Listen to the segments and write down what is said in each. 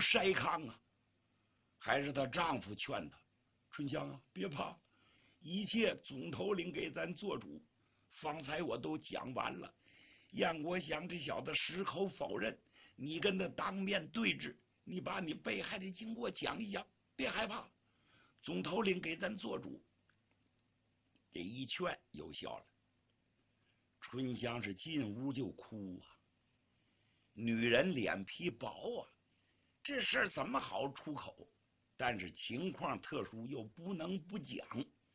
筛糠啊。还是她丈夫劝她：“春香啊，别怕，一切总头领给咱做主。方才我都讲完了，燕国祥这小子矢口否认，你跟他当面对质，你把你被害的经过讲一讲，别害怕，总头领给咱做主。”这一劝有效了，春香是进屋就哭啊。女人脸皮薄啊，这事儿怎么好出口？但是情况特殊，又不能不讲。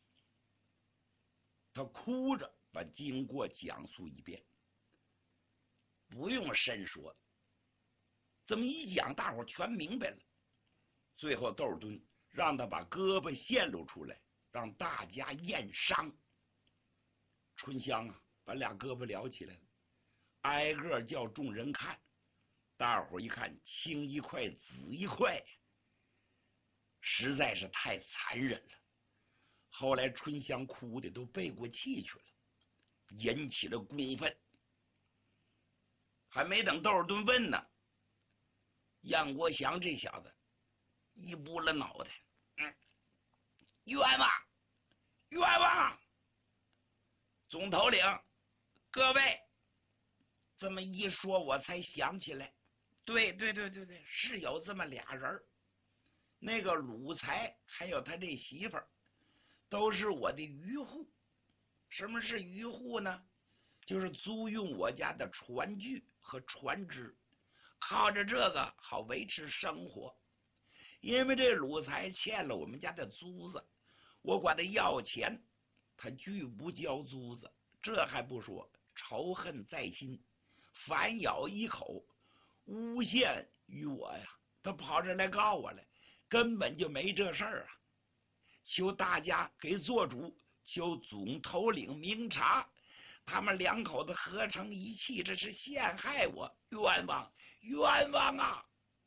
她哭着把经过讲述一遍，不用深说，这么一讲，大伙全明白了。最后窦尔敦让他把胳膊献露出来，让大家验伤。春香啊，把俩胳膊撩起来了，挨个叫众人看。大伙一看，青一块紫一块，实在是太残忍了。后来春香哭的都背过气去了，引起了公愤。还没等窦尔敦问呢，燕国祥这小子一拨了脑袋，冤枉，冤枉！总头领，各位，这么一说，我才想起来，对，是有这么俩人，那个鲁才还有他这媳妇儿，都是我的渔户。什么是渔户呢？就是租用我家的船具和船只，靠着这个好维持生活。因为这鲁才欠了我们家的租子，我管他要钱，他拒不交租子，这还不说，仇恨在心，反咬一口，诬陷于我呀。他跑这来告我来，根本就没这事儿啊！求大家给做主，求总头领明察，他们两口子合成一气，这是陷害我，冤枉，冤枉啊！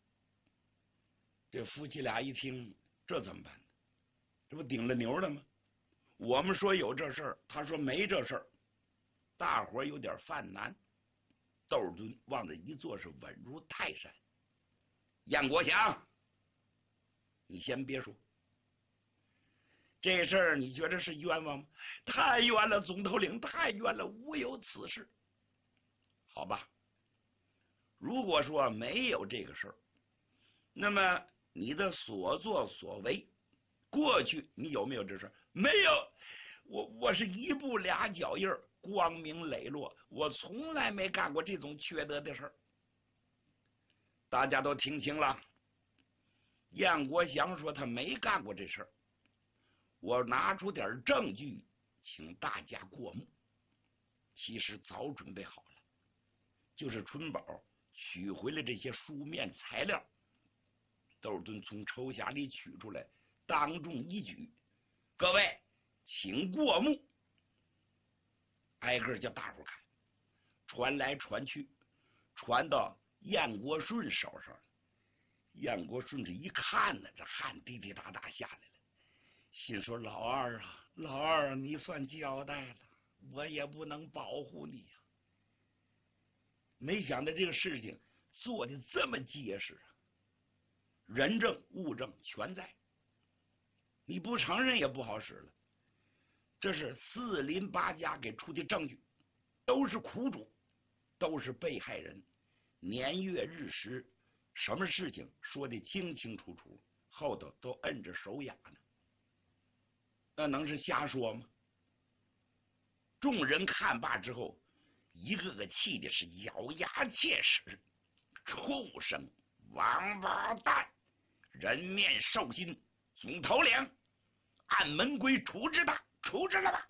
这夫妻俩一听，这怎么办？这不顶了牛了吗？我们说有这事儿，他说没这事儿，大伙有点犯难。窦尔敦往这一坐，是稳如泰山。燕国祥，你先别说，这事儿你觉得是冤枉吗？太冤了，总头领，太冤了，无有此事。好吧，如果说没有这个事儿，那么你的所作所为，过去你有没有这事儿？没有，我是一步俩脚印，光明磊落，我从来没干过这种缺德的事儿。大家都听清了，燕国祥说他没干过这事儿，我拿出点证据，请大家过目。其实早准备好了，就是春宝取回了这些书面材料，窦尔敦从抽匣里取出来，当众一举，各位请过目。挨个叫大伙看，传来传去，传到燕国顺手上了。燕国顺这一看呢，这汗滴滴答答下来了，心说老二啊，老二，你算交代了，我也不能保护你呀。没想到这个事情做的这么结实啊，人证物证全在，你不承认也不好使了。这是四邻八家给出的证据，都是苦主，都是被害人，年月日时，什么事情说的清清楚楚，后头都摁着手雅呢，那能是瞎说吗？众人看罢之后，一个个气的是咬牙切齿，畜生，王八蛋，人面兽心，总头领，按门规处置他，处置了吧。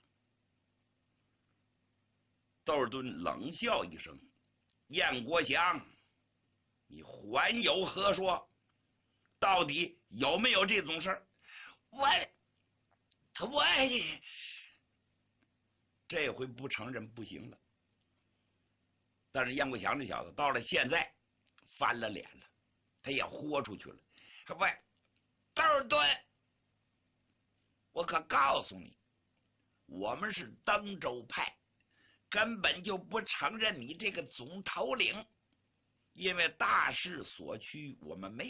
窦尔敦冷笑一声，燕国祥，你还有何说？到底有没有这种事儿？我这回不承认不行了。但是燕国祥这小子到了现在翻了脸了，他也豁出去了。喂，窦尔敦，我可告诉你，我们是登州派，根本就不承认你这个总头领，因为大势所趋，我们没